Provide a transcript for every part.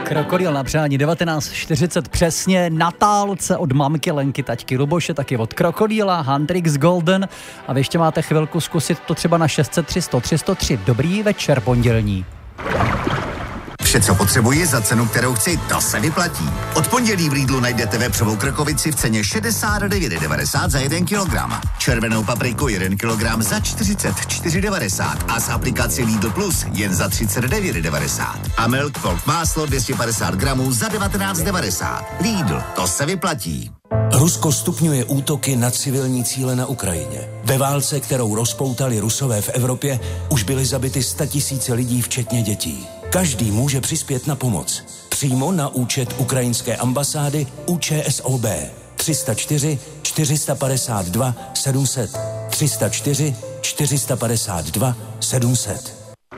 Krokodýl na přání 19:40 přesně, Natálce od mamky Lenky, taťky Luboše, taky od Krokodýla, Handrix Golden. A vy ještě máte chvilku zkusit to třeba na 603 103 103. Dobrý večer pondělní. Vše, co potřebuji za cenu, kterou chci, to se vyplatí. Od pondělí v Lidlu najdete vepřovou krkovici v ceně 69,90 za 1 kilogram. Červenou papriku 1 kilogram za 44,90 a z aplikaci Lidl Plus jen za 39,90. A Milk Folk máslo 250 gramů za 19,90. Lidl, to se vyplatí. Rusko stupňuje útoky na civilní cíle na Ukrajině. Ve válce, kterou rozpoutali Rusové v Evropě, už byly zabity 100 000 lidí, včetně dětí. Každý může přispět na pomoc. Přímo na účet ukrajinské ambasády ČSOB 304 452 700 304 452 700.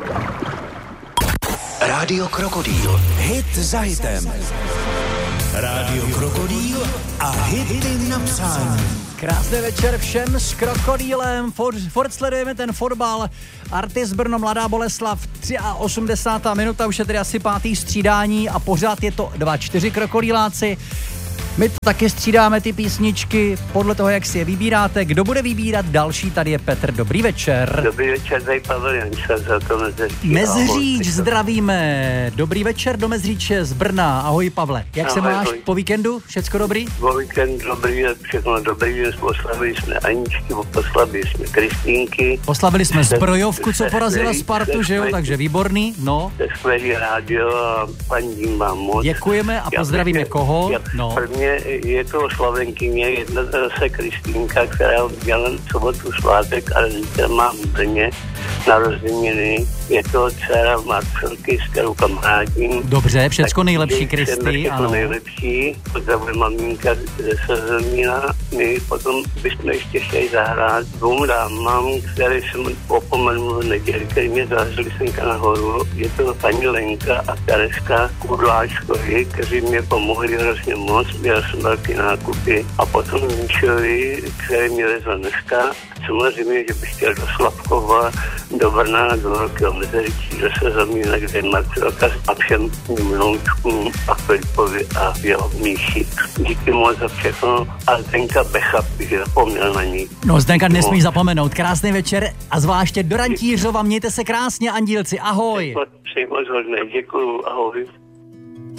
Rádio Krokodýl. Hit za hitem. Rádio Krokodýl a hity na přání. Krásný večer všem s Krokodýlem. Furt sledujeme ten fotbal. Artis Brno, Mladá Boleslav, 83. minuta, už je tedy asi 5. střídání a pořád je to 2-4 krokodýláci. My to taky střídáme ty písničky podle toho, jak si je vybíráte. Kdo bude vybírat další? Tady je Petr. Dobrý večer. Dobrý večer, tady Pavel Janča, za to Mezříč, zdravíme. Dobrý večer do Mezříče z Brna. Ahoj Pavle. Jak se máš po víkendu? Všecko dobrý? Po víkendu dobrý, všechno dobrý. Poslavili jsme Aničky, poslavili jsme Kristýnky. Poslavili jsme Zbrojovku, co porazila Spartu, že jo? Takže výborný. No. Skvělý rádio a paní vám moc. Děkujeme a pozdravíme koho? No. Prvně je to oslavenkyně, jedna se Kristýnka, která udělala sobotu svátek a zítra má v Brně narozeniny. Je to dcera Marcelky, s kterou kamarádím. Dobře, všecko nejlepší, Kristý, ano. Nejlepší, pozdravuje maminka ze Sezemína. My potom bychom ještě chtěli zahrát dvou dámám, které jsem opomenul v neděli, který mě zarazili senka nahoru. Je to paní Lenka a Tereska Kudláčkovi, kteří mě pomohli hrozně moc. Měl jsem velký nákupy. A potom Míšovi, který mě vezl dneska. Samozřejmě, že bych chtěl do Slavkova, do Brna, do Velkého Mezeříčí, do Sezemína, kde je Marcelka a všem mnoučkům a Filipovi a jeho Míši. Díky moc za všechno a Zdenka Becha, bych zapomněl na ní. No Zdenka nesmí zapomenout. Krásný večer a zvláště do Rantířova. Mějte se krásně, andílci. Ahoj. Přeji moc hodně. Děkuju. Ahoj.